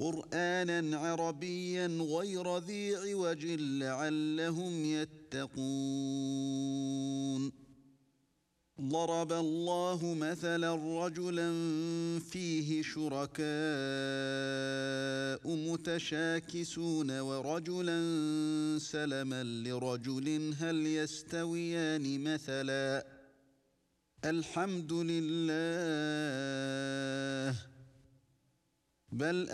قُرْآنًا عَرَبِيًّا غَيْرَ ذِي عِوَجٍ لَّعَلَّهُمْ يَتَّقُونَ ضرب الله مثلا رجلا فيه شركاء متشاكسون ورجلا سلما لرجل هل يستويان مثلا الحمد لله بل